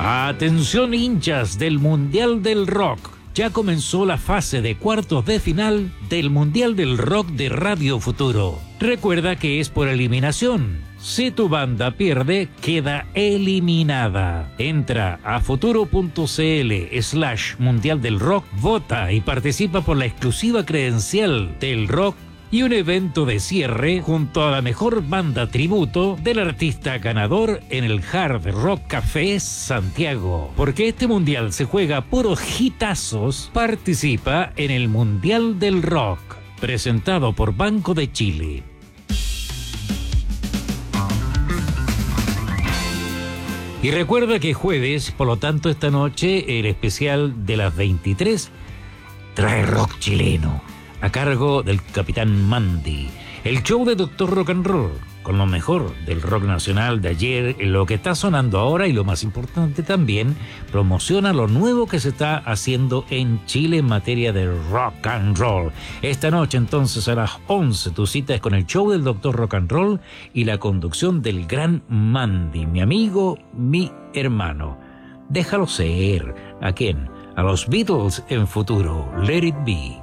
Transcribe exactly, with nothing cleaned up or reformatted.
Atención hinchas del Mundial del Rock. Ya comenzó la fase de cuartos de final del Mundial del Rock de Radio Futuro. Recuerda que es por eliminación. Si tu banda pierde, queda eliminada. Entra a futuro.cl slash Mundial del Rock, vota y participa por la exclusiva credencial del rock y un evento de cierre junto a la mejor banda tributo del artista ganador en el Hard Rock Café Santiago. Porque este mundial se juega puros hitazos, participa en el Mundial del Rock, presentado por Banco de Chile. Y recuerda que jueves, por lo tanto esta noche, el especial de las veintitrés trae rock chileno, a cargo del Capitán Mandy. El show de Doctor Rock and Roll, con lo mejor del rock nacional de ayer, lo que está sonando ahora y lo más importante también, promociona lo nuevo que se está haciendo en Chile en materia de rock and roll. Esta noche entonces a las once tu cita es con el show del Doctor Rock and Roll y la conducción del gran Mandy, mi amigo, mi hermano. Déjalo ser. ¿A quién? A los Beatles en Futuro. Let it be.